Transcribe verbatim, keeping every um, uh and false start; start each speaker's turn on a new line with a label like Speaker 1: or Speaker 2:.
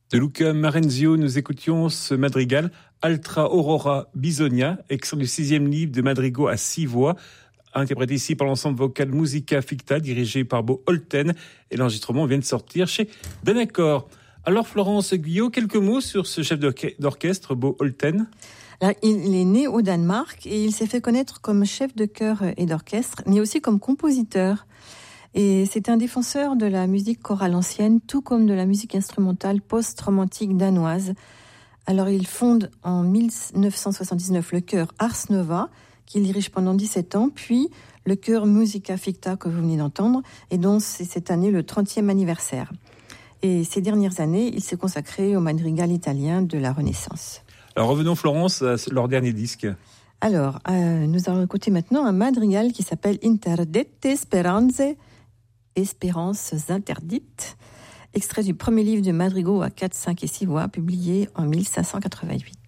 Speaker 1: De Luca Marenzio, nous écoutions ce madrigal Altra Aurora Bisogna, extrait du sixième livre de madrigaux à six voix, interprété ici par l'ensemble vocal Musica Ficta, dirigé par Bo Holten, et l'enregistrement vient de sortir chez Denacor. Alors Florence Guyot, quelques mots sur ce chef d'orchestre, Bo Holten.
Speaker 2: Alors, il est né au Danemark et il s'est fait connaître comme chef de chœur et d'orchestre, mais aussi comme compositeur. Et c'est un défenseur de la musique chorale ancienne, tout comme de la musique instrumentale post-romantique danoise. Alors il fonde en dix-neuf cent soixante-dix-neuf le chœur Ars Nova, qu'il dirige pendant dix-sept ans, puis le chœur Musica Ficta que vous venez d'entendre, et dont c'est cette année le trentième anniversaire. Et ces dernières années, il s'est consacré au madrigal italien de la Renaissance.
Speaker 1: Alors revenons Florence à leur dernier disque.
Speaker 2: Alors, euh, nous allons écouter maintenant un madrigal qui s'appelle Interdette Speranze, Espérances interdites, extrait du premier livre de madrigaux à quatre, cinq et six voix, publié en mille cinq cent quatre-vingt-huit.